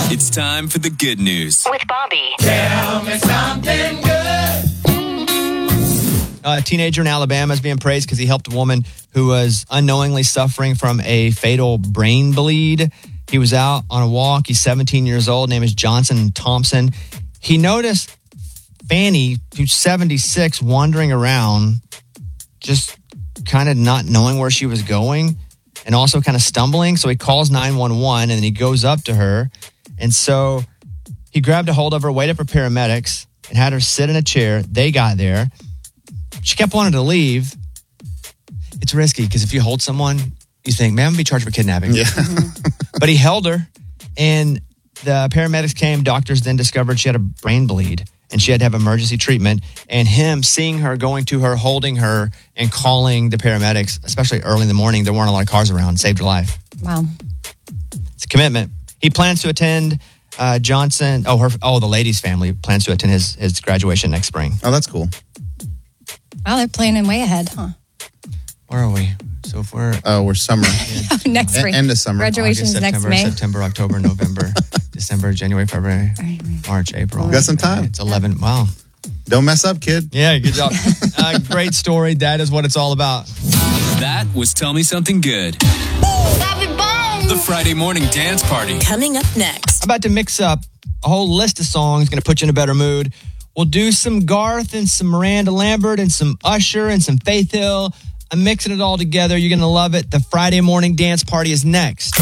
It's time for the good news. With Bobby. Tell me something good. A teenager in Alabama is being praised because he helped a woman who was unknowingly suffering from a fatal brain bleed. He was out on a walk. He's 17 years old. Name is Johnson Thompson. He noticed Fanny, who's 76, wandering around, just kind of not knowing where she was going and also kind of stumbling. So he calls 911 and he goes up to her. And so he grabbed a hold of her, waited for paramedics, and had her sit in a chair. They got there. She kept wanting to leave. It's risky because if you hold someone, you think, man, I'm going to be charged for kidnapping. Yeah. But he held her, and the paramedics came. Doctors then discovered she had a brain bleed, and she had to have emergency treatment. And him seeing her, going to her, holding her, and calling the paramedics, especially early in the morning, there weren't a lot of cars around, saved her life. Wow. It's a commitment. He plans to attend the lady's family plans to attend his graduation next spring. Oh, that's cool. Wow, they're planning way ahead, huh? Where are we? So if we're... we're summer. Next spring. End of summer. Graduation's August, next September, May. September, October, November, December, January, February, March, April. Got some time. It's 11. Wow. Don't mess up, kid. Yeah, good job. Great story. That is what it's all about. That was Tell Me Something Good. The Friday morning dance party. Coming up next. I'm about to mix up a whole list of songs, going to put you in a better mood. We'll do some Garth and some Miranda Lambert and some Usher and some Faith Hill. I'm mixing it all together. You're going to love it. The Friday morning dance party is next.